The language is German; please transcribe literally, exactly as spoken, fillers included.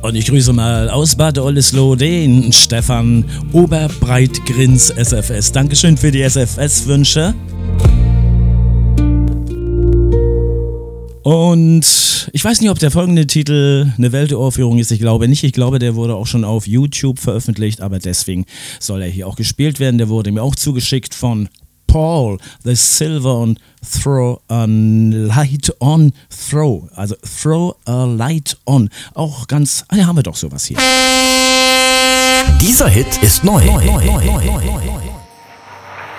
Und ich grüße mal aus Bad Oldesloe den Stefan Oberbreitgrins S F S. Dankeschön für die S F S-Wünsche. Und ich weiß nicht, ob der folgende Titel eine Welturaufführung ist. Ich glaube nicht. Ich glaube, der wurde auch schon auf YouTube veröffentlicht, aber deswegen soll er hier auch gespielt werden. Der wurde mir auch zugeschickt von Paul, The Silver und Throw a Light on Throw. Also Throw a Light on. Auch ganz, ah ja, haben wir doch sowas hier. Dieser Hit ist neu. neu, neu, neu, neu, neu.